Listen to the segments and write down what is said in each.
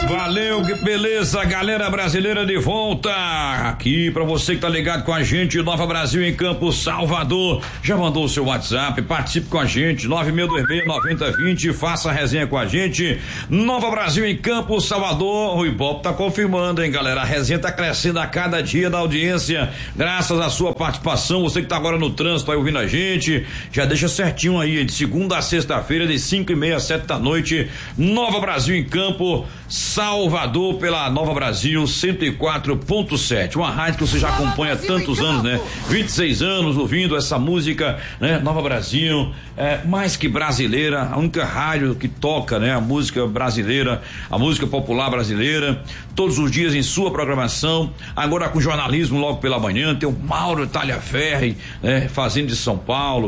Valeu, que beleza, galera brasileira de volta aqui pra você que tá ligado com a gente, Nova Brasil em Campo, Salvador. Já mandou o seu WhatsApp, participe com a gente, 9626-9020, faça a resenha com a gente. Nova Brasil em Campo, Salvador. O Ibope tá confirmando, hein, galera? A resenha tá crescendo a cada dia da audiência, graças à sua participação. Você que tá agora no trânsito aí ouvindo a gente, já deixa certinho aí, de segunda a sexta-feira, de 5:30 às 7 da noite, Nova Brasil em Campo, Salvador, pela Nova Brasil 104.7, uma rádio que você já acompanha há tantos anos, né? 26 anos ouvindo essa música, né? Nova Brasil, mais que brasileira, a única rádio que toca, né? A música brasileira, a música popular brasileira, todos os dias em sua programação, agora com jornalismo logo pela manhã, tem o Mauro Talhaferri, né? Fazendo de São Paulo,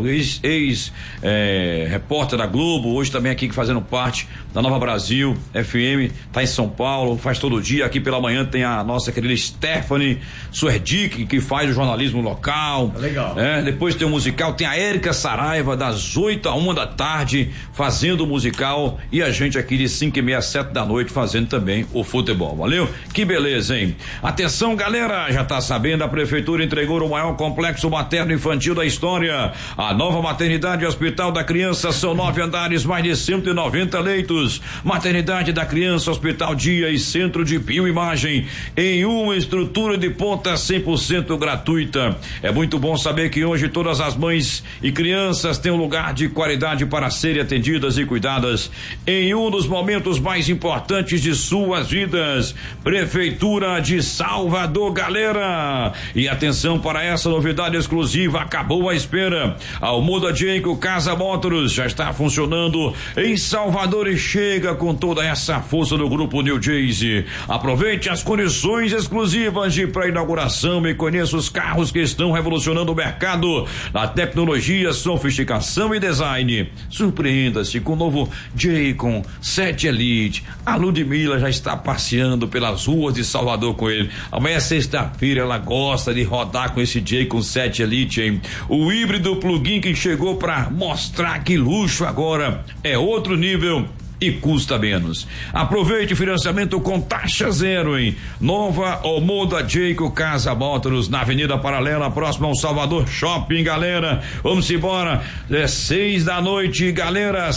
repórter da Globo, hoje também aqui fazendo parte da Nova Brasil FM, tá em São Paulo, faz todo dia. Aqui pela manhã tem a nossa querida Stephanie Suerdick, que faz o jornalismo local. Legal. Depois tem o musical, tem a Érica Saraiva, das 8 à 1 da tarde, fazendo o musical, e a gente aqui de 5:30 às 7 da noite fazendo também o futebol. Valeu? Que beleza, hein? Atenção, galera, já tá sabendo, a prefeitura entregou o maior complexo materno infantil da história. A nova maternidade e hospital da criança, são 9 andares, mais de 190 leitos. Maternidade da criança, hospital dia e centro de bioimagem em uma estrutura de ponta 100% gratuita. É muito bom saber que hoje todas as mães e crianças têm um lugar de qualidade para serem atendidas e cuidadas em um dos momentos mais importantes de suas vidas. Prefeitura de Salvador, galera. E atenção para essa novidade exclusiva, acabou a espera. A Almuda Jayco Casa Motors já está funcionando em Salvador e chega com toda essa força do grupo New Jayce. Aproveite as condições exclusivas de pré-inauguração e conheça os carros que estão revolucionando o mercado na tecnologia, sofisticação e design. Surpreenda-se com o novo Jayco 7 Elite. A Ludmilla já está passeando pelas ruas de Salvador com ele. Amanhã é sexta-feira, ela gosta de rodar com esse Jayco 7 Elite, hein? O híbrido plug-in que chegou para mostrar que luxo agora é outro nível e custa menos. Aproveite o financiamento com taxa zero, hein? Nova Almuda Jayco Casa Motors, na Avenida Paralela, próximo ao Salvador Shopping, galera. Vamos embora, 6 da noite, galera,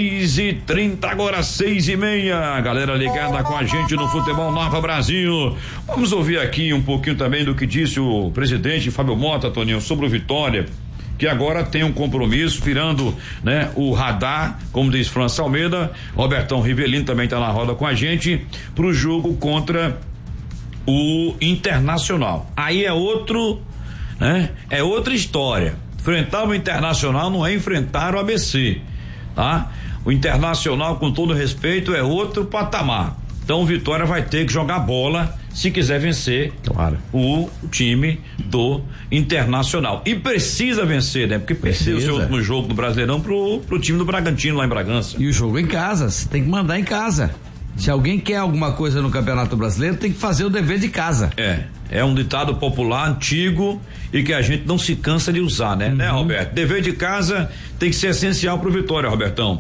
6:30, agora 6:30, galera ligada com a gente no Futebol Nova Brasil. Vamos ouvir aqui um pouquinho também do que disse o presidente Fábio Mota, Toninho, sobre o Vitória, que agora tem um compromisso, virando, né, o radar, como diz França Almeida. Robertão Rivelino também está na roda com a gente pro jogo contra o Internacional. Aí é outro, né? É outra história. Enfrentar o Internacional não é enfrentar o ABC, tá? O Internacional, com todo respeito, é outro patamar. Então o Vitória vai ter que jogar bola se quiser vencer, claro, o time do Internacional. E precisa vencer, né? Porque perdeu o seu último jogo do Brasileirão pro time do Bragantino lá em Bragança. E o jogo em casa, você tem que mandar em casa. Se alguém quer alguma coisa no Campeonato Brasileiro, tem que fazer o dever de casa. É um ditado popular antigo e que a gente não se cansa de usar, né? Né, Roberto? Dever de casa tem que ser essencial pro Vitória, Robertão.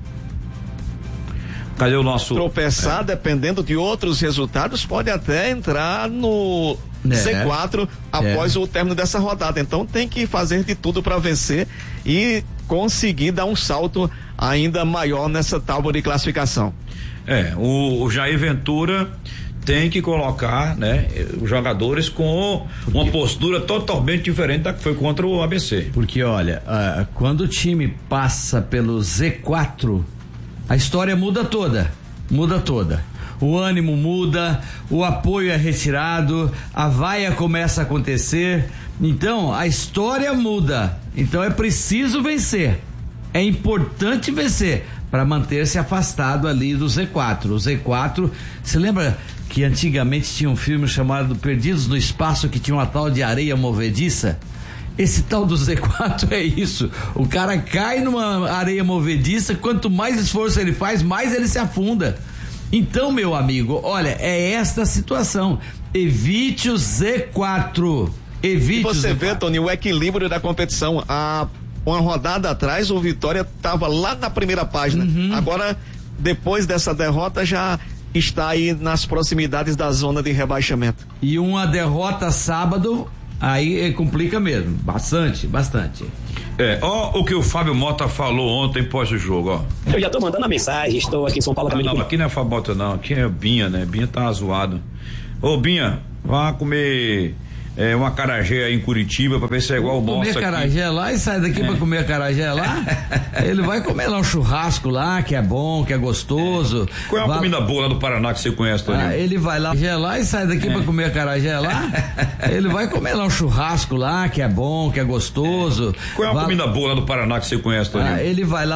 Cadê o nosso... Tropeçar, dependendo de outros resultados, pode até entrar no Z4 após o término dessa rodada. Então tem que fazer de tudo para vencer e conseguir dar um salto ainda maior nessa tábua de classificação. O Jair Ventura tem que colocar, né, os jogadores com uma postura totalmente diferente da que foi contra o ABC. Porque olha, quando o time passa pelo Z4, a história muda toda. O ânimo muda, o apoio é retirado, a vaia começa a acontecer. Então, a história muda. Então é preciso vencer. É importante vencer para manter-se afastado ali do Z4. O Z4, você lembra que antigamente tinha um filme chamado Perdidos no Espaço, que tinha uma tal de areia movediça? Esse tal do Z4 é isso. O cara cai numa areia movediça, quanto mais esforço ele faz, mais ele se afunda. Então, meu amigo, olha, é esta situação. Evite o Z4. Evite. E você o Z4. vê, Tony, o equilíbrio da competição. Uma rodada atrás, o Vitória estava lá na primeira página. Agora, depois dessa derrota, já está aí nas proximidades da zona de rebaixamento. E uma derrota sábado, aí complica mesmo, bastante. Ó o que o Fábio Mota falou ontem pós o jogo, ó. Eu já tô mandando a mensagem, estou aqui em São Paulo. Não, aqui não é Fábio Mota não, aqui é Binha, né? Binha tá zoado. Ô Binha, vá comer um acarajé aí em Curitiba pra ver se é igual o nosso aqui. Comer acarajé lá e sai daqui pra comer acarajé lá? Ele vai comer lá um churrasco lá, que é bom, que é gostoso. Qual é uma comida boa lá do Paraná que você conhece, Toninho? Ele vai lá e sai daqui pra comer acarajé lá? Ele vai comer lá um churrasco lá, que é bom, que é gostoso. Qual é uma comida boa lá do Paraná que você conhece, Toninho? Ele vai lá